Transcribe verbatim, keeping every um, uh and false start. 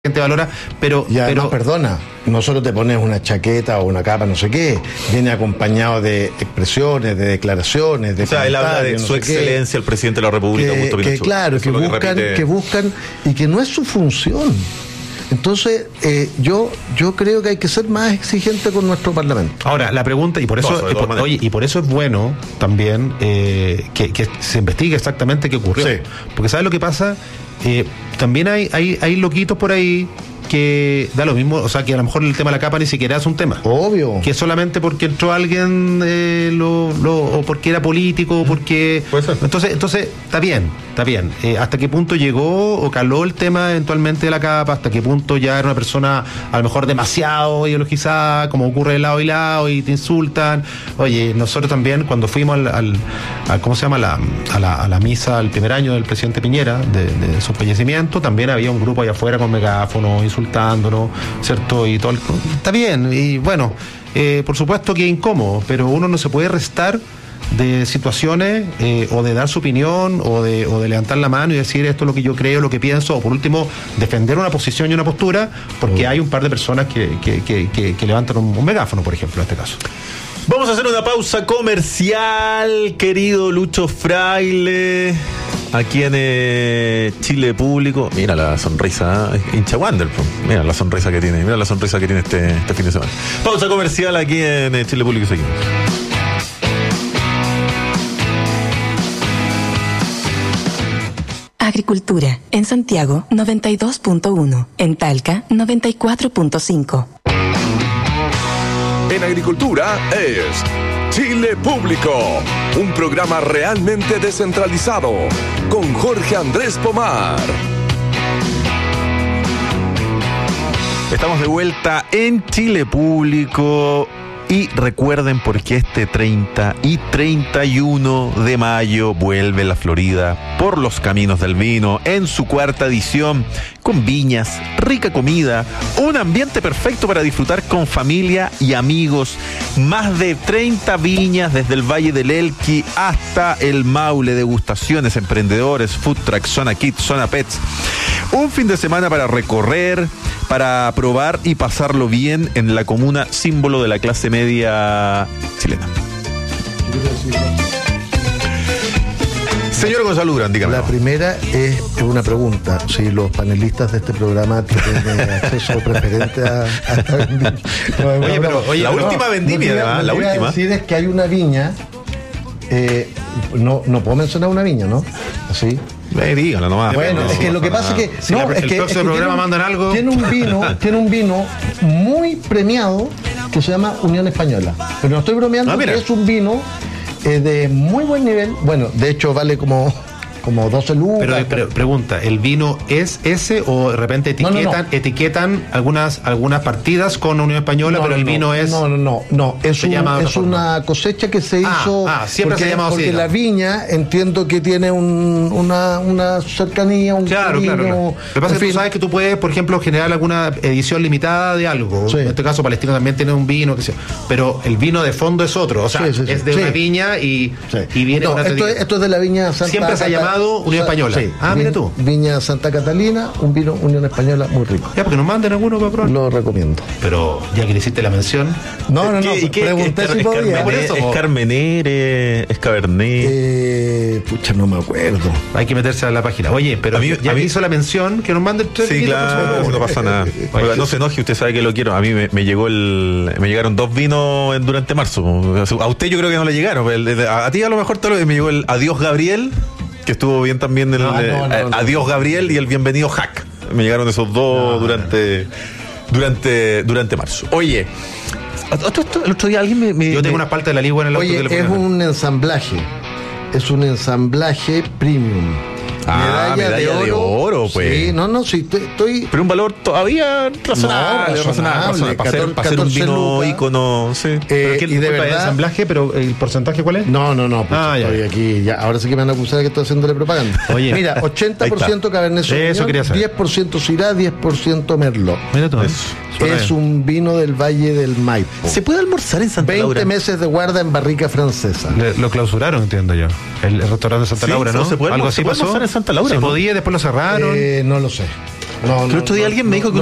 gente valora, pero... Y además, pero perdona, no solo te pones una chaqueta o una capa, no sé qué, viene acompañado de expresiones, de declaraciones, de... O sea, él habla de no su excelencia, qué, el presidente de la República, que, Augusto que Pinochet. claro, que buscan, que, que buscan, y que no es su función. Entonces, eh, yo yo creo que hay que ser más exigente con nuestro Parlamento. Ahora, la pregunta, y por eso, y por, oye, y por eso es bueno también eh, que, que se investigue exactamente qué ocurrió. Sí. Porque ¿sabes lo que pasa? Eh, también hay, hay, hay loquitos por ahí que da lo mismo, o sea, que a lo mejor el tema de la capa ni siquiera es un tema. Obvio. Que solamente porque entró alguien eh, lo, lo, o porque era político, o porque... Puede ser. Entonces, entonces está bien, está bien. Eh, ¿Hasta qué punto llegó o caló el tema eventualmente de la capa? ¿Hasta qué punto ya era una persona a lo mejor demasiado ideologizada, como ocurre de lado y lado, y te insultan? Oye, nosotros también, cuando fuimos al, al a, ¿cómo se llama? La, a, la, a la misa el primer año del presidente Piñera, de, de su fallecimiento, también había un grupo allá afuera con megáfonos, insultándonos, ¿cierto? Y todo el... Está bien, y bueno, eh, por supuesto que es incómodo, pero uno no se puede restar de situaciones eh, o de dar su opinión o de, o de levantar la mano y decir esto es lo que yo creo, lo que pienso, o por último defender una posición y una postura, porque hay un par de personas que, que, que, que, que levantan un, un megáfono, por ejemplo, en este caso. Vamos a hacer una pausa comercial, querido Lucho Fraile, aquí en eh, Chile Público. Mira la sonrisa, ¿eh? Hincha Wander, mira la sonrisa que tiene, mira la sonrisa que tiene este, este fin de semana. Pausa comercial aquí en eh, Chile Público y seguimos. Agricultura, en Santiago noventa y dos punto uno, en Talca noventa y cuatro punto cinco. En Agricultura es Chile Público, un programa realmente descentralizado, con Jorge Andrés Pomar. Estamos de vuelta en Chile Público. Y recuerden porque este treinta y treinta y uno de mayo vuelve la Florida por los caminos del vino en su cuarta edición, con viñas, rica comida, un ambiente perfecto para disfrutar con familia y amigos. Más de treinta viñas desde el Valle del Elqui hasta el Maule, degustaciones, emprendedores, food truck, zona kids, zona pets. Un fin de semana para recorrer, para probar y pasarlo bien en la comuna símbolo de la clase media chilena. Señor Gonzalo Durán, dígame. La primera es una pregunta: si los panelistas de este programa tienen acceso preferente a, a esta vendimia. No, oye, no, pero oye, la no, última vendimia, no, además, la última. Lo que voy a decir es que hay una viña, eh, no, no puedo mencionar una viña, ¿no? Así. Eh, dígalo nomás. Bueno, es que lo que pasa es que, si no, la, es el que, próximo es que programa tiene, mandan algo. Tiene un vino, tiene un vino muy premiado que se llama Unión Española. Pero no estoy bromeando, ah, porque es un vino eh, de muy buen nivel. Bueno, de hecho vale como como doce lucas. Pero, pero pregunta, ¿el vino es ese o de repente etiquetan no, no, no. etiquetan algunas algunas partidas con Unión Española, no, pero el no, vino es no no no no es, un, es una cosecha que se ah, hizo ah, siempre porque, se ha llamado porque así, la viña entiendo que tiene un, una una cercanía, un claro, cariño, claro, claro. Lo que pasa es que tú sabes que tú puedes, por ejemplo, generar alguna edición limitada de algo. Sí. En este caso Palestino también tiene un vino que sea, pero el vino de fondo es otro, o sea, sí, sí, sí, es de sí. una viña y, sí. y viene no, una esto, es, esto es de la viña Santa siempre se ha llamado Unión Española. Sí, ah, mira tú. Viña Santa Catalina, un vino Unión Española muy rico. Ya, porque nos manden alguno para probar. Lo recomiendo. Pero ya que le hiciste la mención. No, no, no. ¿Y qué, pregunté es, si es podía. Carmener, ¿Es Carmenere? ¿Es Cabernet? Eh, pucha, no me acuerdo. Hay que meterse a la página. Oye, pero a mí, ya a mí hizo la mención que nos manden tres. Sí, claro, no pasa nada. Oiga, no se enoje, usted sabe que lo quiero. A mí me, me llegó el, me llegaron dos vinos en, durante marzo. A usted yo creo que no le llegaron. A, a ti a lo mejor te lo, me llegó el Adiós Gabriel, que estuvo bien también el, no, no, no, no, Adiós Gabriel y el Bienvenido Hack. Me llegaron esos dos no, durante, no. durante durante marzo. Oye, el otro día alguien me, me yo tengo me, una parte de la ligua en el auto. Oye, que le es un ensamblaje. Es un ensamblaje premium. Ah, medalla, medalla de, oro, de oro, pues. Sí, no, no, sí, estoy, estoy... Pero un valor todavía razonable, no, razonable, razonable para, hacer, para hacer un vino ícono, sí. Eh, pero ¿qué, y de verdad, el ensamblaje, pero el porcentaje ¿cuál es? No, no, no, pues ah, estoy ya. aquí, ya, ahora sí que me van a acusar de que estoy haciéndole propaganda. Oye, mira, ochenta por ciento Cabernet Sauvignon, diez por ciento Syrah, diez por ciento Merlot. Mira todo eso. Es bien. Un vino del Valle del Maipo. ¿Se puede almorzar en Santa veinte Laura? veinte meses de guarda en barrica francesa. Le, lo clausuraron, entiendo yo. El, el restaurante de Santa sí, Laura, ¿no? Se puede, Algo así ¿se puede pasó. En Santa Laura, se ¿no? podía, después lo cerraron. Eh, no lo sé. No, el otro día no, alguien no, me dijo que